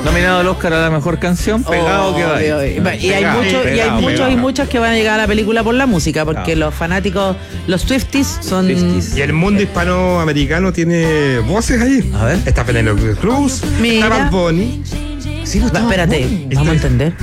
Nominado al Oscar a la mejor canción, pegado que va. Y hay muchos y muchas que van a llegar a la película por la música, porque los fanáticos, los Swifties son... Y el mundo hispanoamericano tiene voces ahí. A ver. Está Penélope Cruz, está Bad Bunny. Sí, no, espérate, vamos a entender.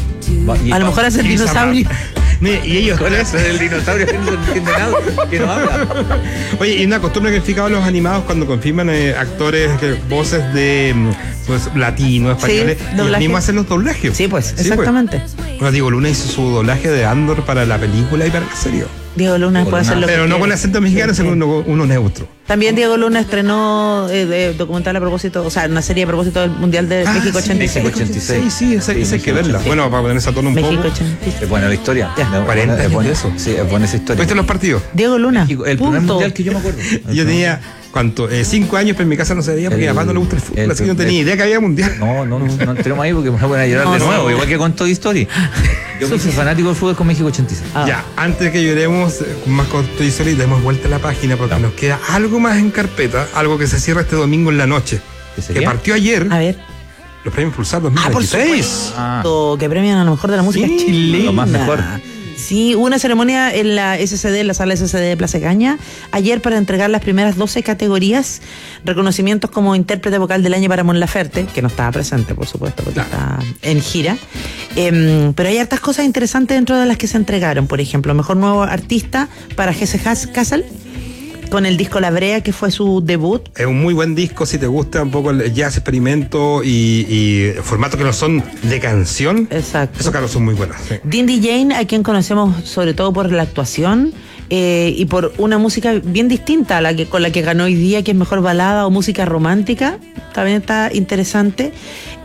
A lo mejor hace el dinosaurio. Y ellos con eso del dinosaurio que no entiende nada, que no habla. Oye, y una costumbre que han fijado los animados cuando confirman actores, voces de pues, latinos, españoles, sí, y ellos mismos hacen los doblajes. Sí, pues, exactamente. Pues. Bueno, Diego Luna hizo su doblaje de Andor para la película y para la serie. Diego Luna puede hacer lo que pero no quiere. con acento mexicano, sino uno neutro. También Diego Luna estrenó documental a propósito, o sea, una serie a propósito del Mundial de México 86. México 86. Sí, esa hay que verla. Bueno, para poner esa tono un México poco. 86. Es buena la historia. ¿40 años de eso? Sí, es buena esa historia. ¿Viste los partidos? Diego Luna. México, el primer mundial que yo me acuerdo. Yo tenía, ¿cuánto? 5 años, pero en mi casa no se veía porque a mi papá no le gusta el fútbol, así que no tenía idea que había mundial. No entremos ahí porque me voy a llorar de nuevo, igual que con Toy Story. Yo soy fanático del fútbol con México 86. Ya, antes de que lloremos con más con Toy Story, demos vuelta a la página porque nos queda algo más en carpeta, algo que se cierra este domingo en la noche. Que partió ayer. A ver. Los premios Pulsar 2016. Que premian a lo mejor de la música chilena. Lo más mejor. Sí, hubo una ceremonia en la SCD, en la sala SCD de Plaza Gaña, ayer para entregar las primeras 12 categorías, reconocimientos como intérprete vocal del año para Mon Laferte, que no estaba presente, por supuesto, porque está en gira. Pero hay hartas cosas interesantes dentro de las que se entregaron. Por ejemplo, mejor nuevo artista para Jesse Castle, con el disco La Brea, que fue su debut. Es un muy buen disco si te gusta un poco el jazz experimento y formatos que no son de canción. Exacto. Esos caros son muy buenos. Sí. Dindy Jane, a quien conocemos sobre todo por la actuación y por una música bien distinta a la que con la que ganó hoy día, que es mejor balada o música romántica. También está interesante.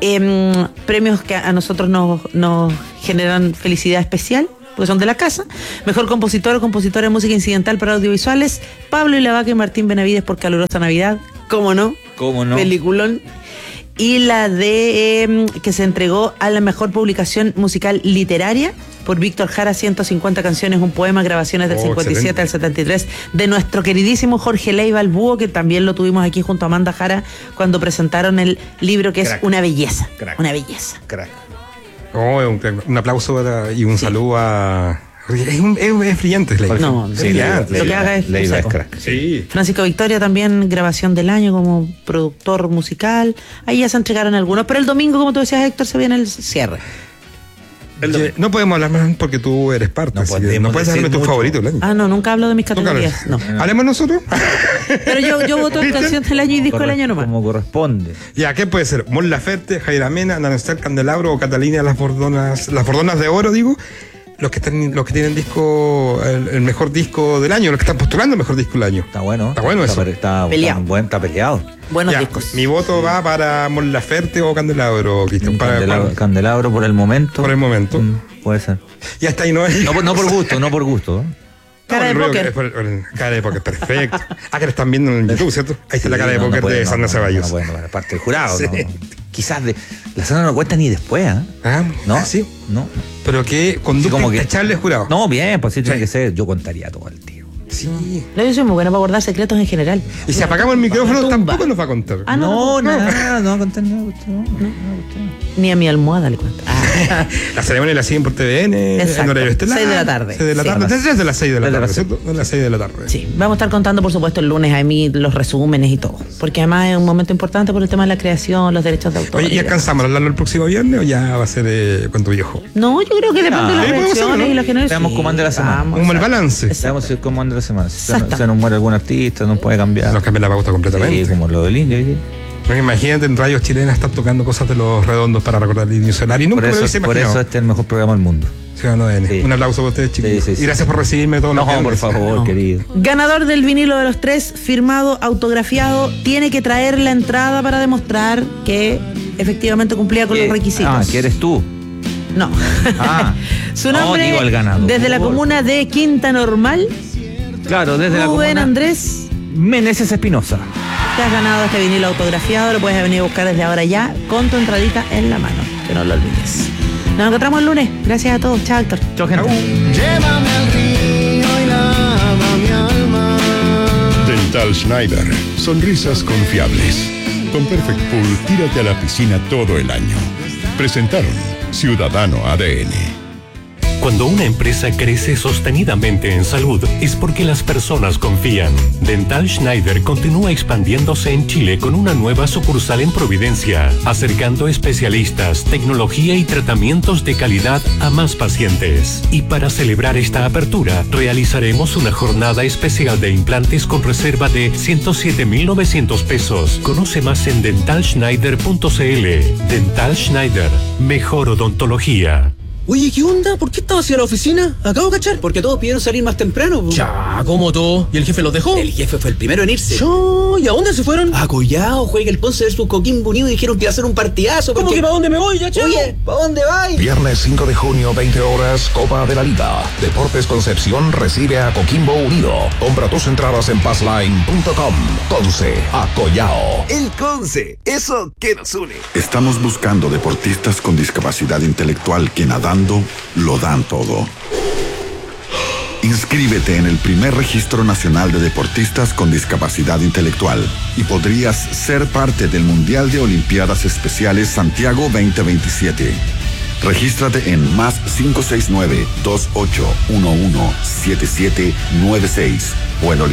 Premios que a nosotros nos generan felicidad especial, porque son de la casa. Mejor compositor o compositora de música incidental para audiovisuales, Pablo Ilavaca y Martín Benavides por Calurosa Navidad. ¿Cómo no? Peliculón. Y la de que se entregó a la mejor publicación musical literaria por Víctor Jara, 150 canciones, un poema, grabaciones del 57 excelente. Al 73, de nuestro queridísimo Jorge Leiva, el búho, que también lo tuvimos aquí junto a Amanda Jara cuando presentaron el libro, que Crack. Es una belleza. Crack. Una belleza. Crack. Un aplauso y un saludo a... Es brillante Leiva. No, sí, lo que haga es Leiva es crack. Sí. Francisco Victoria también, grabación del año como productor musical. Ahí ya se entregaron algunos, pero el domingo, como tú decías, Héctor, se viene el cierre. No podemos hablar más porque tú eres parte. No puedes darme tu favorito del año. No, nunca hablo de mis categorías. No. ¿Hablemos nosotros? Pero yo voto en canción del año y disco del año nomás. Como corresponde. Ya, ¿qué puede ser? Mon Laferte, Jaira Mena, Nanester Candelabro o Catalina Las Bordonas de Oro, digo. Los que tienen disco, el mejor disco del año, los que están postulando el mejor disco del año. Está bueno. Está bueno eso. Está peleado. Buenos discos. Mi voto va para Mon Laferte o Candelabro, Cristian. Candelabro por el momento. Por el momento. Puede ser. Y hasta ahí no es. No por gusto. Cara de póker. Cara de póker, perfecto. Que lo están viendo en YouTube, ¿cierto? Ahí está la cara de póker de Sandra Ceballos. Bueno, aparte del jurado. Sí. Quizás la Sandra no cuenta ni después, ¿no? Sí. No. Pero qué conducta intachable jurado. No, bien, pues sí tiene que ser. Yo contaría todo el tío. Sí. No, yo soy muy buena para guardar secretos en general. Y si apagamos el micrófono, tampoco nos va a contar. No va a contar nada. Ni a mi almohada le cuento. La ceremonia la siguen por TVN en horario estelar. 6 de la tarde. 6 de la tarde. Desde las 6 de la tarde, ¿cierto? Desde las 6 de la tarde. Sí, vamos a estar contando, por supuesto, el lunes a mí los resúmenes y todo. Porque además es un momento importante por el tema de la creación, los derechos de autor. Oye, ¿y alcanzamos a hablarlo el próximo viernes o ya va a ser con tu viejo? No, yo creo que depende de las reacciones y las generaciones. Veamos cómo anda la semana. Un mal balance. Veamos cómo anda la semana. Si se nos muere algún artista, no puede cambiar. Nos cambia la pauta completamente. Sí, como lo del indio. Pero imagínate, en radios chilenas están tocando cosas de Los Redondos para recordar el Indio Solar. Y nunca por eso este es el mejor programa del mundo. Ciudadano N. Sí. Un aplauso para ustedes, chicos. Sí. Y gracias por recibirme todos los días. Por favor, querido. Ganador del vinilo de los 3, firmado, autografiado, tiene que traer la entrada para demostrar que efectivamente cumplía con los requisitos. ¿Que eres tú? No. Su nombre, digo el ganador. Desde la comuna de Quinta Normal. Claro, desde la comuna. Rubén Andrés Meneses Espinosa. Te has ganado este vinilo autografiado, lo puedes venir a buscar desde ahora ya, con tu entradita en la mano, que no lo olvides. Nos encontramos el lunes, gracias a todos, chao Héctor. Chao gente. Llévame al río y lava mi alma. Dental Schneider, sonrisas confiables. Con Perfect Pool, tírate a la piscina todo el año. Presentaron Ciudadano ADN. Cuando una empresa crece sostenidamente en salud es porque las personas confían. Dental Schneider continúa expandiéndose en Chile con una nueva sucursal en Providencia, acercando especialistas, tecnología y tratamientos de calidad a más pacientes. Y para celebrar esta apertura, realizaremos una jornada especial de implantes con reserva de 107.900 pesos. Conoce más en dentalschneider.cl. Dental Schneider, mejor odontología. Oye, ¿qué onda? ¿Por qué estabas hacia la oficina? Acabo de cachar. Porque todos pidieron salir más temprano. Ya, ¿cómo todo? ¿Y el jefe los dejó? El jefe fue el primero en irse. ¿Y a dónde se fueron? A Collao, juega el Ponce versus Coquimbo Unido y dijeron que iba a ser un partidazo. ¿Cómo que para dónde me voy, ya, chao? Oye, ¿para dónde vais? Viernes 5 de junio, 20 horas, Copa de la Liga. Deportes Concepción recibe a Coquimbo Unido. Compra tus entradas en passline.com. Conce, a Collao. El Conce, eso que nos une. Estamos buscando deportistas con discapacidad intelectual que nadando lo dan todo. Inscríbete en el primer registro nacional de deportistas con discapacidad intelectual y podrías ser parte del Mundial de Olimpiadas Especiales Santiago 2027. Regístrate en +569-2811-7796 o en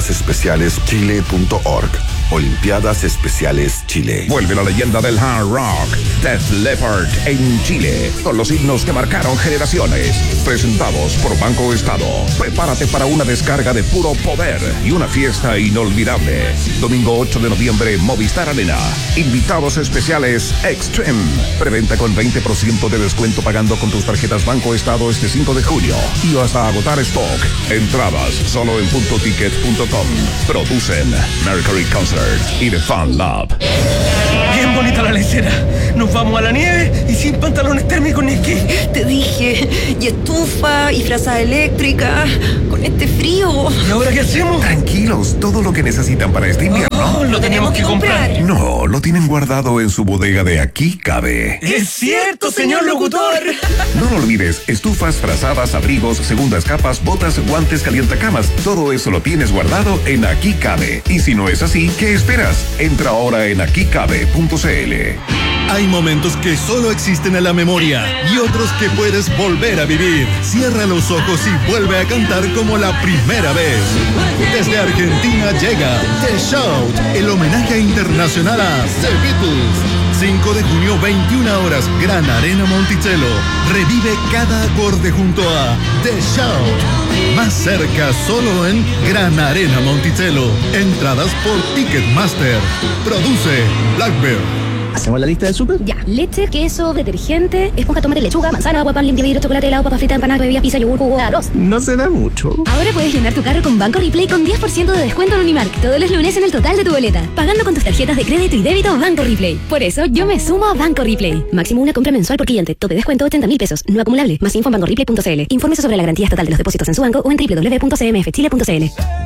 olimpiadasespecialeschile.org. Olimpiadas Especiales Chile. Vuelve la leyenda del hard rock, Def Leppard, en Chile, con los himnos que marcaron generaciones. Presentados por Banco Estado. Prepárate para una descarga de puro poder y una fiesta inolvidable. Domingo 8 de noviembre, Movistar Arena. Invitados especiales Extreme. Preventa con 20% de descuento pagando con tus tarjetas Banco Estado este 5 de junio y hasta agotar stock. Entradas solo en puntoticket.com. Producen Mercury Concert y The Fun Lab. Bien bonita la lecera. Nos vamos a la nieve y sin pantalones térmicos ni esquí. Te dije, y estufa, y frazada eléctrica, con este frío. ¿Y ahora qué hacemos? Tranquilos, todo lo que necesitan para este invierno. Oh, lo tenemos que comprar. No, lo tienen guardado en su bodega de Aquí Cabe. ¡Es cierto, señor locutor! No lo olvides, estufas, frazadas, abrigos, segundas capas, botas, guantes, calientacamas. Todo eso lo tienes guardado en Aquí Cabe. Y si no es así, ¿qué esperas? Entra ahora en aquicabe.cl. Hay momentos que solo existen en la memoria y otros que puedes volver a vivir. Cierra los ojos y vuelve a cantar como la primera vez. Desde Argentina llega The Shout, el homenaje internacional a The Beatles. 5 de junio, 21 horas, Gran Arena Monticello. Revive cada acorde junto a The Shout. Más cerca, solo en Gran Arena Monticello. Entradas por Ticketmaster. Produce Blackbird. ¿Hacemos la lista del súper? Ya. Leche, queso, detergente, esponja, tomate, lechuga, manzana, agua, pan, limpia, vidrio, chocolate, helado, papa frita, empanada, bebida, pizza, yogur, jugo, arroz. No se da mucho. Ahora puedes llenar tu carro con Banco Replay con 10% de descuento en Unimark todos los lunes en el total de tu boleta. Pagando con tus tarjetas de crédito y débito Banco Replay. Por eso yo me sumo a Banco Replay. Máximo una compra mensual por cliente. Tope descuento 80.000 pesos. No acumulable. Más info en bancoreplay.cl. Infórmese sobre la garantía estatal de los depósitos en su banco o en www.cmfchile.cl.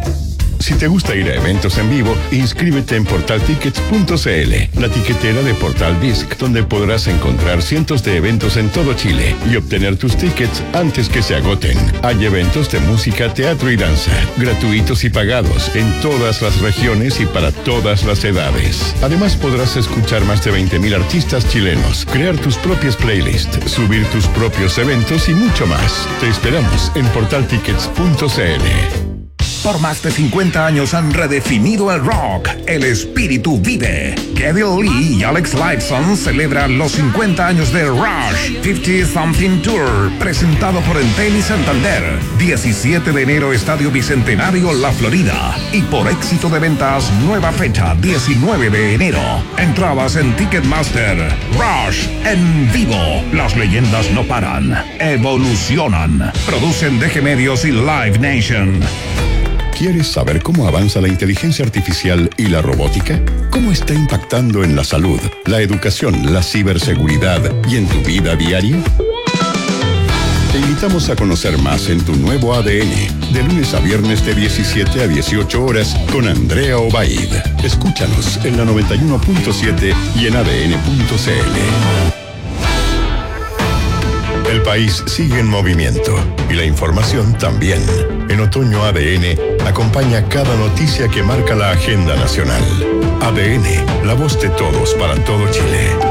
Si te gusta ir a eventos en vivo, inscríbete en portaltickets.cl, la tiquetera de Portal Disc, donde podrás encontrar cientos de eventos en todo Chile y obtener tus tickets antes que se agoten. Hay eventos de música, teatro y danza, gratuitos y pagados, en todas las regiones y para todas las edades. Además podrás escuchar más de 20.000 artistas chilenos, crear tus propias playlists, subir tus propios eventos y mucho más. Te esperamos en portaltickets.cl. Por más de 50 años han redefinido el rock. El espíritu vive. Kevin Lee y Alex Lifeson celebran los 50 años de Rush 50 Something Tour, presentado por Entel y Santander. 17 de enero, Estadio Bicentenario, La Florida. Y por éxito de ventas, nueva fecha, 19 de enero. Entradas en Ticketmaster. Rush en vivo. Las leyendas no paran. Evolucionan. Producen DG Medios y Live Nation. ¿Quieres saber cómo avanza la inteligencia artificial y la robótica? ¿Cómo está impactando en la salud, la educación, la ciberseguridad y en tu vida diaria? Te invitamos a conocer más en Tu Nuevo ADN, de lunes a viernes de 17 a 18 horas con Andrea Obaid. Escúchanos en la 91.7 y en adn.cl. El país sigue en movimiento y la información también. En Otoño ADN acompaña cada noticia que marca la agenda nacional. ADN, la voz de todos para todo Chile.